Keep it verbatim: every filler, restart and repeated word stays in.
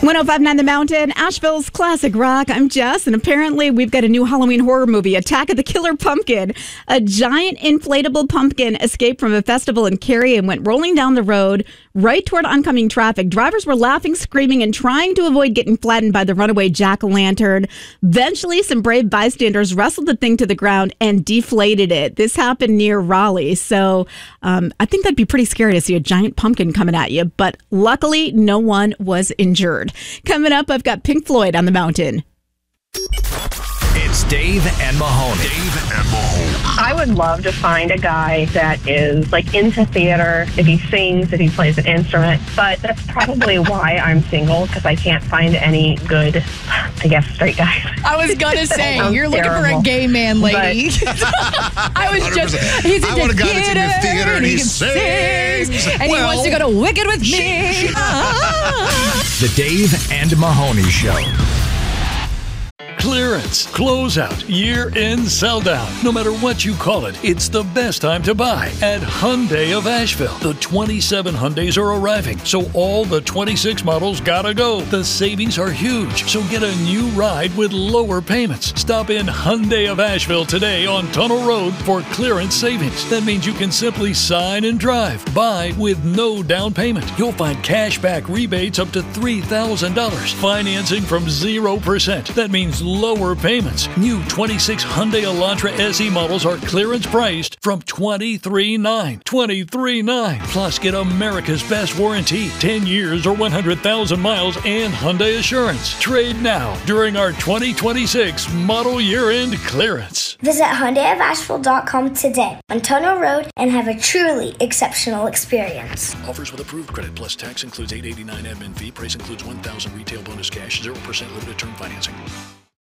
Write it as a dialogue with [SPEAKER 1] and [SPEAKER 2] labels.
[SPEAKER 1] one oh five point nine The Mountain, Asheville's classic rock. I'm Jess, and apparently we've got a new Halloween horror movie, Attack of the Killer Pumpkin. A giant inflatable pumpkin escaped from a festival in Cary and went rolling down the road right toward oncoming traffic. Drivers were laughing, screaming, and trying to avoid getting flattened by the runaway jack-o'-lantern. Eventually, some brave bystanders wrestled the thing to the ground and deflated it. This happened near Raleigh, so um, I think that'd be pretty scary to see a giant pumpkin coming at you, but luckily, no one was injured. Coming up, I've got Pink Floyd on the Mountain.
[SPEAKER 2] It's Dave and Mahoney. Dave and Mahoney.
[SPEAKER 3] I would love to find a guy that is like into theater, if he sings, if he plays an instrument, but that's probably why I'm single, because I can't find any good, I guess, straight guys.
[SPEAKER 4] I was gonna say, you're looking
[SPEAKER 3] terrible.
[SPEAKER 4] for a gay man, lady. I was
[SPEAKER 5] one hundred percent.
[SPEAKER 4] just, he's
[SPEAKER 5] I
[SPEAKER 4] into
[SPEAKER 5] want a guy that's
[SPEAKER 4] theater,
[SPEAKER 5] into theater and he
[SPEAKER 4] can
[SPEAKER 5] sings.
[SPEAKER 4] sing, and
[SPEAKER 5] Well,
[SPEAKER 4] he wants to go to Wicked with me. Ah.
[SPEAKER 2] The Dave and Mahoney Show.
[SPEAKER 6] Clearance, closeout, year-end sell-down. No matter what you call it, it's the best time to buy at Hyundai of Asheville. The twenty-seven Hyundais are arriving, so all the twenty-six models gotta go. The savings are huge, so get a new ride with lower payments. Stop in Hyundai of Asheville today on Tunnel Road for clearance savings. That means you can simply sign and drive. Buy with no down payment. You'll find cashback rebates up to three thousand dollars. Financing from zero percent. That means lower payments. New twenty-six Hyundai Elantra S E models are clearance priced from twenty-three thousand nine hundred dollars. twenty-three thousand nine hundred dollars. Plus, get America's best warranty, ten years or one hundred thousand miles, and Hyundai Assurance. Trade now during our twenty twenty-six model year-end clearance.
[SPEAKER 7] Visit Hyundai of Asheville dot com today on Tunnel Road and have a truly exceptional experience.
[SPEAKER 6] Offers with approved credit plus tax includes eight eighty-nine admin fee. Price includes one thousand retail bonus cash, zero percent limited term financing.